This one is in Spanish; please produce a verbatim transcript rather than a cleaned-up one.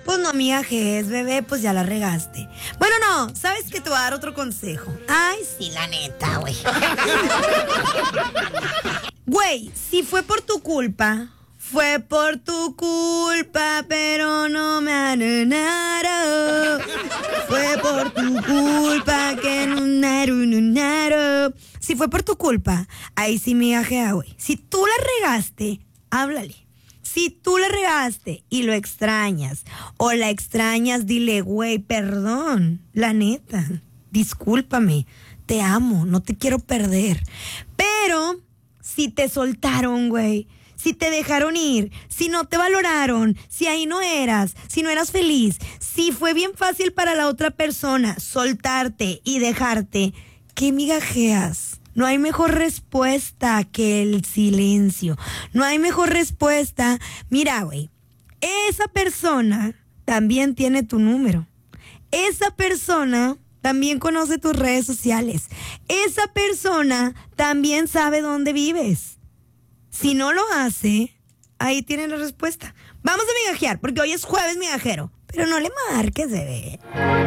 Pues no migajes, bebé, pues ya la regaste. Bueno, no, ¿sabes qué? Te voy a dar otro consejo. Ay, sí, la neta, güey. Güey, si fue por tu culpa, fue por tu culpa, pero no me anonaro. Fue por tu culpa que no naro, no naro. Si fue por tu culpa, ahí sí migajea, güey. Si tú la regaste, háblale. Si tú la regaste y lo extrañas o la extrañas, dile, güey, perdón, la neta, discúlpame, te amo, no te quiero perder. Pero si te soltaron, güey, si te dejaron ir, si no te valoraron, si ahí no eras, si no eras feliz, si fue bien fácil para la otra persona soltarte y dejarte, ¿qué migajeas? No hay mejor respuesta que el silencio. No hay mejor respuesta. Mira, güey, esa persona también tiene tu número. Esa persona también conoce tus redes sociales. Esa persona también sabe dónde vives. Si no lo hace, ahí tienen la respuesta. Vamos a migajear, porque hoy es jueves migajero. Pero no le marques, bebé.